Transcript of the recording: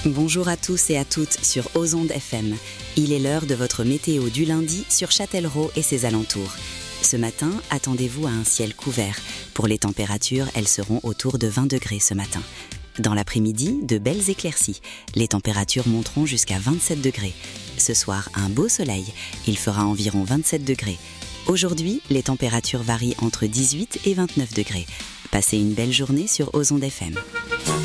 Bonjour à tous et à toutes sur Ozonde FM. Il est l'heure de votre météo du lundi sur Châtellerault et ses alentours. Ce matin, attendez-vous à un ciel couvert. Pour les températures, elles seront autour de 20 degrés ce matin. Dans l'après-midi, de belles éclaircies. Les températures monteront jusqu'à 27 degrés. Ce soir, un beau soleil. Il fera environ 27 degrés. Aujourd'hui, les températures varient entre 18 et 29 degrés. Passez une belle journée sur Ozonde FM.